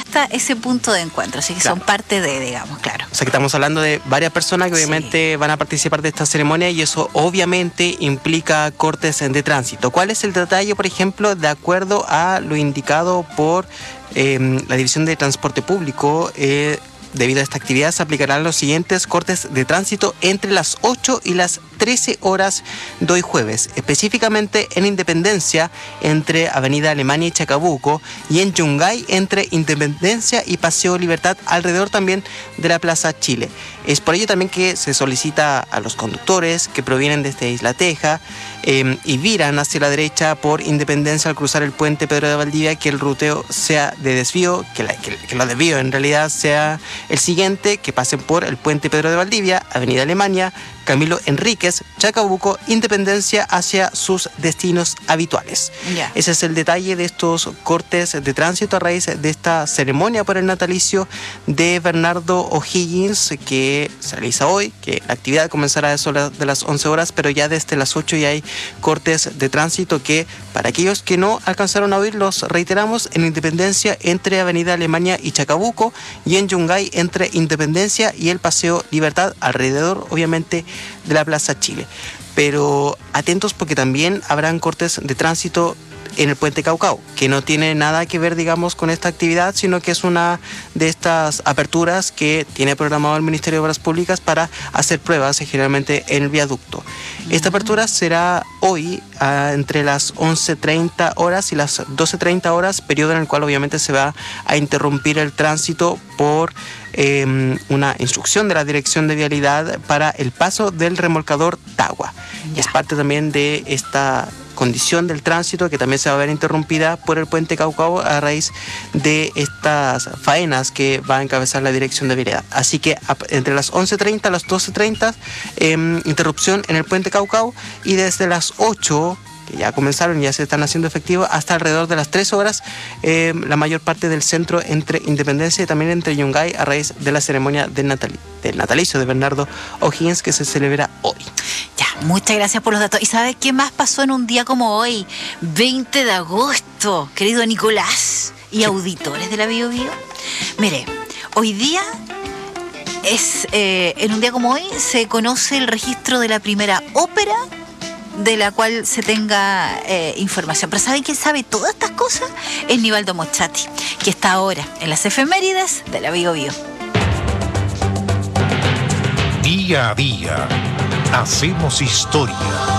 hasta ese punto de encuentro, así que Claro. son parte de, digamos, claro. O sea que estamos hablando de varias personas que obviamente van a participar de esta ceremonia y eso obviamente implica cortes de tránsito. ¿Cuál es el detalle, por ejemplo, de acuerdo a lo indicado por la División de Transporte Público? Debido a esta actividad se aplicarán los siguientes cortes de tránsito entre las 8 y las 13 horas de hoy jueves, específicamente en Independencia entre Avenida Alemania y Chacabuco y en Yungay entre Independencia y Paseo Libertad, alrededor también de la Plaza Chile. Es por ello también que se solicita a los conductores que provienen desde Isla Teja y viran hacia la derecha por Independencia al cruzar el puente Pedro de Valdivia, que el ruteo sea de desvío, que los desvíos en realidad sea el siguiente, que pasen por el puente Pedro de Valdivia, Avenida Alemania, Camilo Enríquez, Chacabuco, Independencia hacia sus destinos habituales. Ya. Ese es el detalle de estos cortes de tránsito a raíz de esta ceremonia por el natalicio de Bernardo O'Higgins que se realiza hoy, que la actividad comenzará a eso de las 11 horas, pero ya desde las 8 ya hay cortes de tránsito que, para aquellos que no alcanzaron a oír, los reiteramos: en Independencia entre Avenida Alemania y Chacabuco y en Yungay entre Independencia y el Paseo Libertad, alrededor obviamente de la Plaza Chile. Pero atentos porque también habrán cortes de tránsito en el puente Caucao, que no tiene nada que ver, digamos, con esta actividad, sino que es una de estas aperturas que tiene programado el Ministerio de Obras Públicas para hacer pruebas, generalmente en el viaducto. Esta apertura será hoy entre las 11:30 horas y las 12:30 horas, periodo en el cual obviamente se va a interrumpir el tránsito por una instrucción de la Dirección de Vialidad para el paso del remolcador Tagua. Ya. Es parte también de esta condición del tránsito que también se va a ver interrumpida por el puente Caucao a raíz de estas faenas que va a encabezar la Dirección de Vialidad. Así que entre las 11:30 a las 12:30 interrupción en el puente Caucao, y desde las 8, que ya comenzaron y ya se están haciendo efectivos, hasta alrededor de las 3 horas, la mayor parte del centro entre Independencia y también entre Yungay a raíz de la ceremonia del natalicio de Bernardo O'Higgins que se celebra hoy. Ya, muchas gracias por los datos. ¿Y sabe qué más pasó en un día como hoy, 20 de agosto, querido Nicolás y auditores de la Bio Bio? Mire, hoy día en un día como hoy se conoce el registro de la primera ópera de la cual se tenga información. Pero ¿saben quién sabe todas estas cosas? Es Nivaldo Mochati, que está ahora en las efemérides de la Bio Bio. Día a día hacemos historia.